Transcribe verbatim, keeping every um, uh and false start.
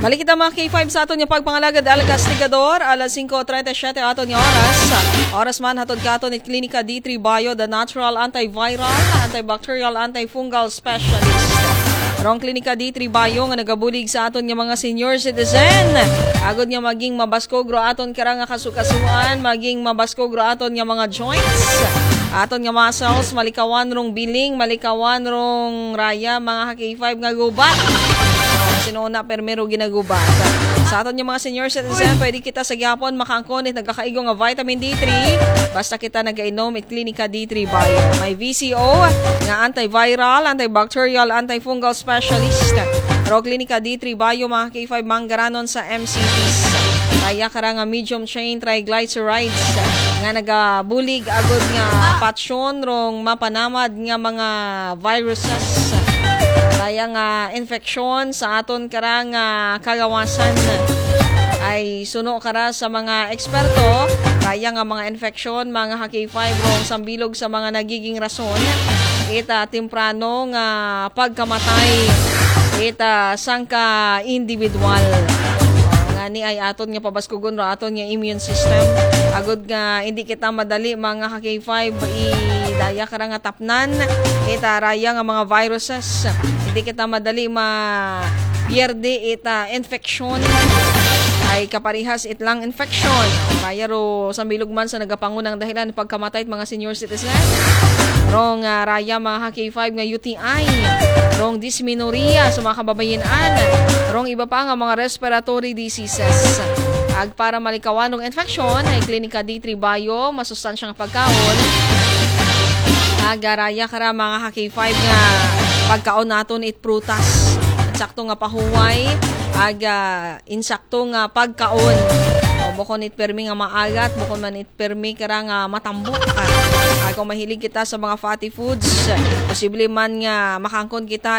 Balik kita mga K five sa aton yung pagpangalagad al Castigador, alas singko trentasyete aton yung oras. Oras man hatod ka aton ni Klinika D three Bio, the natural antiviral, antibacterial, antifungal specialist. Rong Klinika D three Bio nga nagabulig sa aton nga mga senior citizen. Agod nga maging mabaskogro aton karang nga kasukasuan, maging mabaskogro aton nga mga joints. Aton nga muscles, malikawan rong biling, malikawan rong raya, mga K five nga gubat. Sinuna permero ginagubat. Sa aton yung mga senior citizen, pwede kita sa gyapon makaangkon at nagkakaigo nga vitamin D three. Basta kita nag-inom at Klinika D three Bio. May V C O nga antiviral, antibacterial, antifungal specialist. Ro Klinika D three Bio mga K five manggaranon sa M C Ts. Kaya kara nga medium chain triglycerides nga nagabulig agod nga patsyon rong mapanamad nga mga viruses. Kaya nga infeksyon sa aton karang uh, kagawasan ay suno kara sa mga eksperto. Kaya nga mga infeksyon, mga K five rong sambilog sa mga nagiging rason. Ita temprano nga pagkamatay. Ita sangka individual. Nga ni ay aton nga pabaskugon ro aton nga immune system. Agod nga hindi kita madali mga K five i-daya kara nga tapnan. Ita raya nga mga viruses. Hindi kita madali ma-pierde ita infeksyon ay kaparihas itlang infeksyon. Kaya ro sa bilog man sa nagapangunang dahilan pagkamatay at mga senior citizen. Rong uh, raya mga K five nga U T I. Rong dysmenorrhea sa mga kababayenan. Rong iba pa nga mga respiratory diseases. Ag para malikawan ng infeksyon ay Klinika D three Bio, masustansyang pagkaon. Agaraya kara mga K five nga pagkaon naton it prutas. Insakto nga pahuway, aga insakto nga pagkaon. O bukon it permi nga maagat, bukon man it permi kara nga matambok. Ah, kung mahilig kita sa mga fatty foods, posible man nga makangkon kita